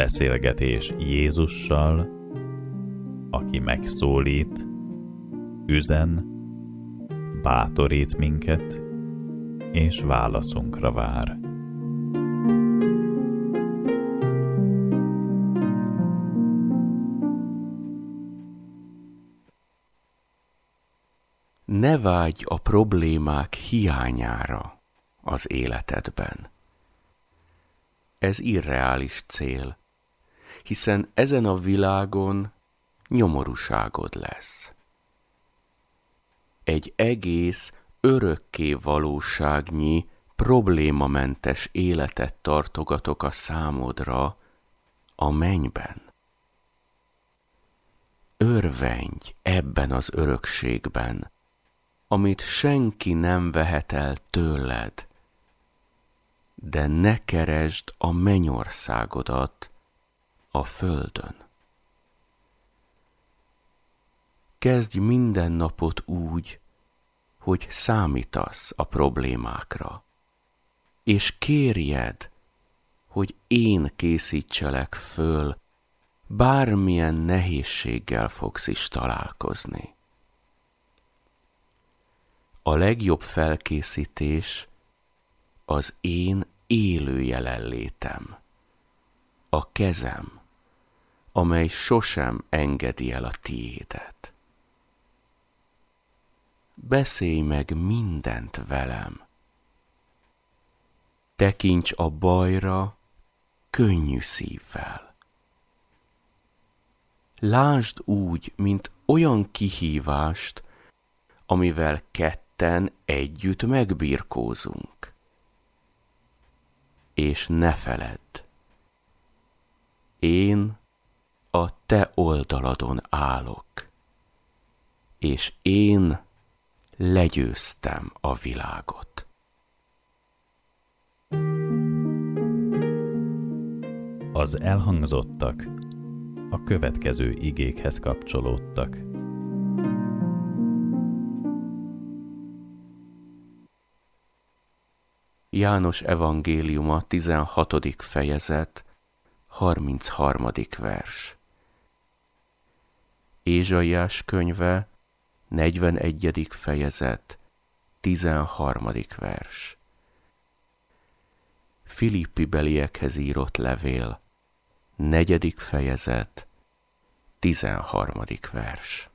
Beszélgetés Jézussal, aki megszólít, üzen, bátorít minket, és válaszunkra vár. Ne vágyj a problémák hiányára az életedben. Ez irreális cél, hiszen ezen a világon nyomorúságod lesz. Egy egész örökké valóságnyi, problémamentes életet tartogatok a számodra a mennyben. Örvendj ebben az örökségben, amit senki nem vehet el tőled, de ne keresd a mennyországodat a földön. Kezdj minden napot úgy, hogy számítasz a problémákra, és kérjed, hogy én készítselek föl, bármilyen nehézséggel fogsz is találkozni. A legjobb felkészítés az én élő jelenlétem, a kezem, amely sosem engedi el a tiédet. Beszélj meg mindent velem. Tekints a bajra könnyű szívvel. Lásd úgy, mint olyan kihívást, amivel ketten együtt megbirkózunk. És ne feledd, én a te oldaladon állok, és én legyőztem a világot. Az elhangzottak a következő igékhez kapcsolódtak. János evangéliuma 16. fejezet, 33. vers. Ézsaiás könyve 41. fejezet, 13. vers. Filippi beliekhez írott levél, 4. fejezet, 13. vers.